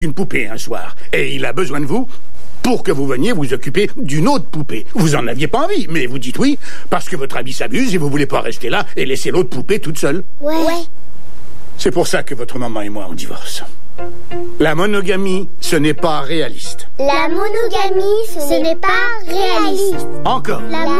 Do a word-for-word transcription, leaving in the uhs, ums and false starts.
une poupée un soir, et il a besoin de vous pour que vous veniez vous occuper d'une autre poupée. Vous en aviez pas envie, mais vous dites oui, parce que votre ami s'abuse et vous voulez pas rester là et laisser l'autre poupée toute seule. Ouais. ouais. C'est pour ça que votre maman et moi, on divorce. La monogamie, ce n'est pas réaliste. La monogamie, ce n'est pas réaliste. Encore. La